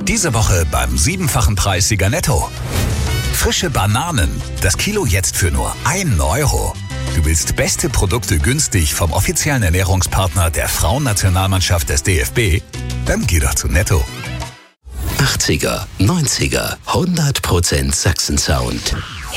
Diese Woche beim 7-fachen Preissieger Netto. Frische Bananen. Das Kilo jetzt für nur 1 Euro. Du willst beste Produkte günstig vom offiziellen Ernährungspartner der Frauennationalmannschaft des DFB? Dann geh doch zu Netto. 80er, 90er, 100% Sachsen-Sound.